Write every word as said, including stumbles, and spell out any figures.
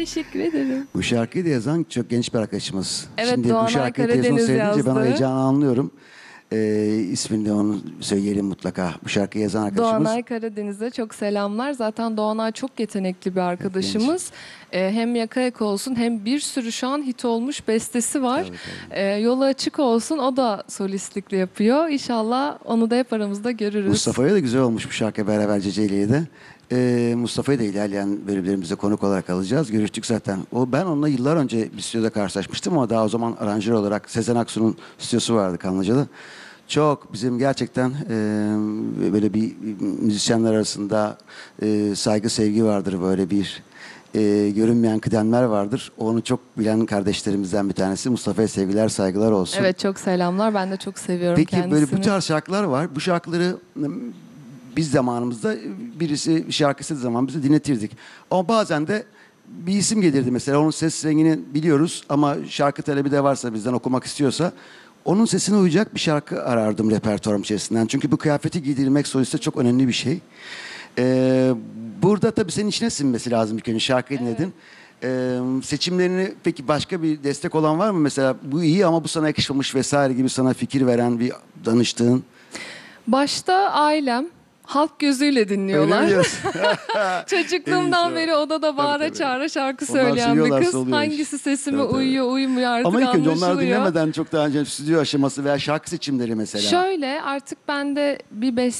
Teşekkür ederim. Bu şarkıyı da yazan çok genç bir arkadaşımız. Evet, Şimdi Doğan bu şarkıyı Karadeniz televizyonda seyredince ben o yazdı. heyecanı anlıyorum. Ee, ismini de onu söyleyelim mutlaka. Bu şarkıyı yazan arkadaşımız. Doğanay Karadeniz'e çok selamlar. Zaten Doğanay çok yetenekli bir arkadaşımız. Ee, hem Yaka Yaka olsun hem bir sürü şu an hit olmuş bestesi var. Tabii, tabii. Ee, yolu açık olsun. O da solistlikle yapıyor. İnşallah onu da hep aramızda görürüz. Mustafa'ya da güzel olmuş bu şarkı beraber Ceceli'ye de. Ee, Mustafa'yı da ilerleyen bölümlerimizde konuk olarak alacağız. Görüştük zaten. O ben onunla yıllar önce bir stüdyoda karşılaşmıştım ama daha o zaman aranjör olarak Sezen Aksu'nun stüdyosu vardı Kanlıca'da. Çok bizim gerçekten e, böyle bir müzisyenler arasında e, saygı sevgi vardır, böyle bir e, görünmeyen kıdemler vardır. Onu çok bilen kardeşlerimizden bir tanesi. Mustafa'ya sevgiler saygılar olsun. Evet, çok selamlar. Ben de çok seviyorum Peki kendisini. böyle bu tarz şarkılar var. Bu şarkıları biz zamanımızda birisi bir şarkı istediği zaman bize dinletirdik. Ama bazen de bir isim gelirdi mesela. Onun ses rengini biliyoruz ama şarkı talebi de varsa, bizden okumak istiyorsa onun sesine uyacak bir şarkı arardım repertuarım içerisinden. Çünkü bu kıyafeti giydirilmek soliste çok önemli bir şey. Ee, burada tabii senin içine sinmesi lazım ilk önce. Şarkıyı dinledin. Ee, seçimlerini peki başka bir destek olan var mı? Mesela bu iyi ama bu sana yakışmamış vesaire gibi sana fikir veren, bir danıştığın. Başta ailem. Halk gözüyle dinliyorlar. Öyle mi diyorsun? Çocukluğumdan En iyisi o. beri odada bağıra tabii. çağıra şarkı Onlar söyleyen bir söylüyorlarsa kız. oluyor iş. Hangisi sesime Tabii, tabii. uyuyor, uymuyor artık Ama ilk önce onlar anlaşılıyor. dinlemeden çok daha önce stüdyo aşaması veya şarkı seçimleri mesela. Şöyle, artık bende bir beste